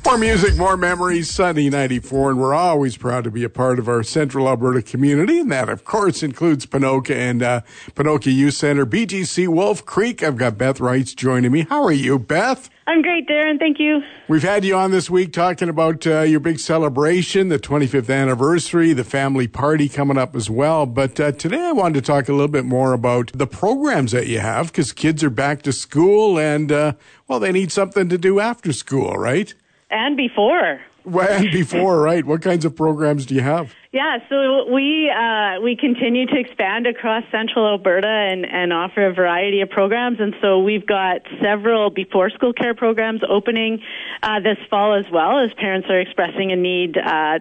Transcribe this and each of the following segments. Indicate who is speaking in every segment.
Speaker 1: More music, more memories, Sunny 94, and we're always proud to be a part of our Central Alberta community, and that, of course, includes Ponoka and Ponoka Youth Center, BGC Wolf Creek. I've got Beth Reitz joining me. How are you, Beth?
Speaker 2: I'm great, Darren. Thank you.
Speaker 1: We've had you on this week talking about your big celebration, the 25th anniversary, the family party coming up as well. But today I wanted to talk a little bit more about the programs that you have, because kids are back to school and, well, they need something to do after school, right?
Speaker 2: And before.
Speaker 1: Well, and before, right. What kinds of programs do you have?
Speaker 2: Yeah, so we continue to expand across Central Alberta and offer a variety of programs, and so we've got several before-school care programs opening this fall as well, as parents are expressing a need,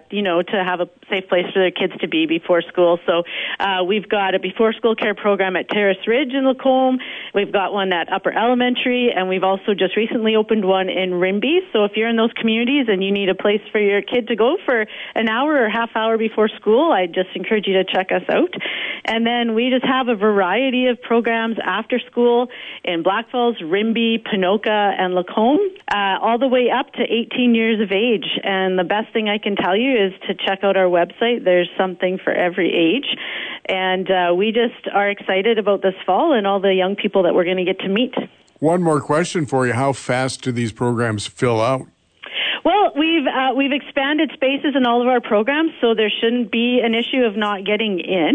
Speaker 2: to have a safe place for their kids to be before school. So we've got a before-school care program at Terrace Ridge in Lacombe. We've got one at Upper Elementary, and we've also just recently opened one in Rimbey. So if you're in those communities and you need a place for your kid to go for an hour or half hour before school, I just encourage you to check us out. And then we just have a variety of programs after school in Black Falls, Rimbey, Ponoka, and Lacombe, all the way up to 18 years of age. And the best thing I can tell you is to check out our website. There's something for every age. And we just are excited about this fall and all the young people that we're going to get to meet.
Speaker 1: One more question for you. How fast do these programs fill out?
Speaker 2: Well, we've expanded spaces in all of our programs, so there shouldn't be an issue of not getting in.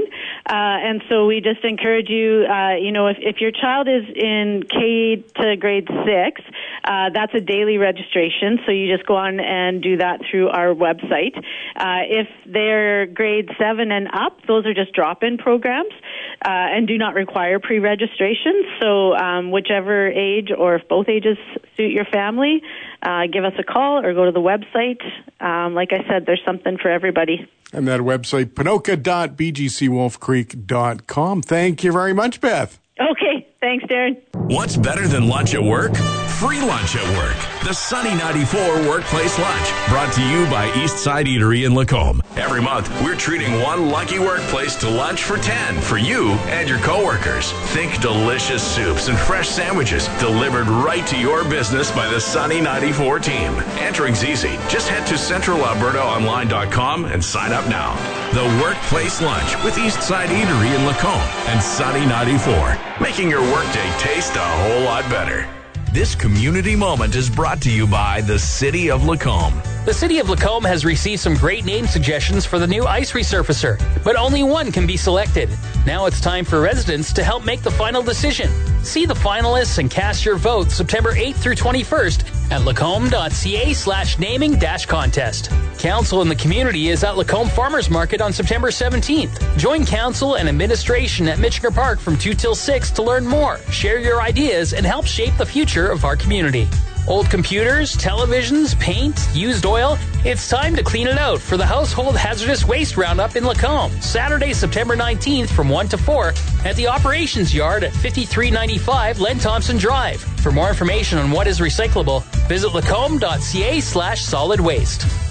Speaker 2: And so we just encourage you, if your child is in K to grade 6, that's a daily registration, so you just go on and do that through our website. If they're grade 7 and up, those are just drop-in programs and do not require pre-registration. So whichever age or if both ages suit your family, give us a call or go to the website. Like I said, there's something for everybody.
Speaker 1: And that website, ponoka.bgcwolfcreek.com. Thank you very much, Beth.
Speaker 2: Okay. Thanks, Darren.
Speaker 3: What's better than lunch at work? Free lunch at work. The Sunny 94 Workplace Lunch, brought to you by Eastside Eatery in Lacombe. Every month, we're treating one lucky workplace to lunch for 10 for you and your coworkers. Think delicious soups and fresh sandwiches delivered right to your business by the Sunny 94 team. Entering's easy. Just head to centralalbertaonline.com and sign up now. The Workplace Lunch with Eastside Eatery in Lacombe and Sunny 94, making your workday taste a whole lot better. This community moment is brought to you by the City of Lacombe.
Speaker 4: The City of Lacombe has received some great name suggestions for the new ice resurfacer, but only one can be selected. Now it's time for residents to help make the final decision. See the finalists and cast your vote September 8th through 21st at lacombe.ca/naming-contest. Council in the community is at Lacombe Farmers Market on September 17th. Join council and administration at Michigan Park from 2 till 6 to learn more, share your ideas, and help shape the future of our community. Old computers, televisions, paint, used oil, it's time to clean it out for the Household Hazardous Waste Roundup in Lacombe, Saturday, September 19th from 1 to 4 at the Operations Yard at 5395 Len Thompson Drive. For more information on what is recyclable, visit lacombe.ca/solid waste.